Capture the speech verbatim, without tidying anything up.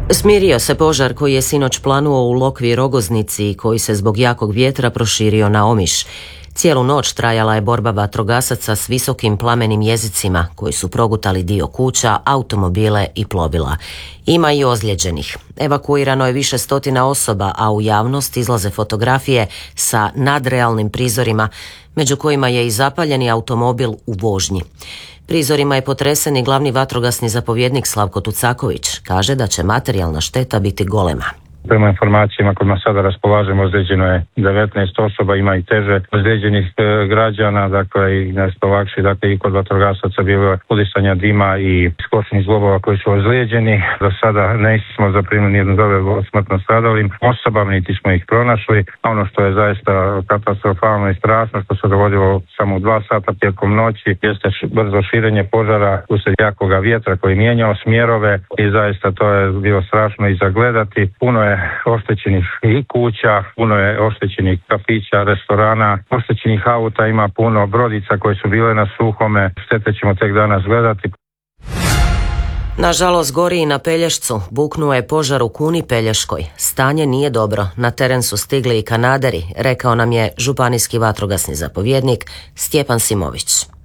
Smirio se požar koji je sinoć planuo u Lokvi Rogoznici i koji se zbog jakog vjetra proširio na Omiš. Cijelu noć trajala je borba vatrogasaca s visokim plamenim jezicima koji su progutali dio kuća, automobile i plovila. Ima i ozlijeđenih. Evakuirano je više stotina osoba, a u javnost izlaze fotografije sa nadrealnim prizorima, među kojima je i zapaljeni automobil u vožnji. Prizorima je potresen i glavni vatrogasni zapovjednik Slavko Tucaković. Kaže da će materijalna šteta biti golema. Prema informacijama kojima sada raspolažemo, ozlijeđeno je devetnaest osoba, ima i teže ozlijeđenih e, građana, dakle i nešto lakše, dakle i kod vatrogasaca bilo udisanja dima i skočnih zglobova koji su ozlijeđeni. Do sada nismo zaprimili nijednu dojavu smrtno stradalim osobama, niti smo ih pronašli. A ono što je zaista katastrofalno i strašno, što se dogodilo samo u dva sata tijekom noći, jeste brzo širenje požara usred jakoga vjetra koji mijenjao smjerove i zaista to je bilo strašno i zagledati. Puno je oštećenih i kuća, puno je oštećenih kafića, restorana, oštećenih auta, ima puno brodica koje su bile na suhome, štete ćemo tek danas gledati. Nažalost, gori i na Pelješcu. Buknuo je požar u Kuni Pelješkoj. Stanje nije dobro. Na teren su stigli i kanaderi, rekao nam je županijski vatrogasni zapovjednik Stjepan Simović.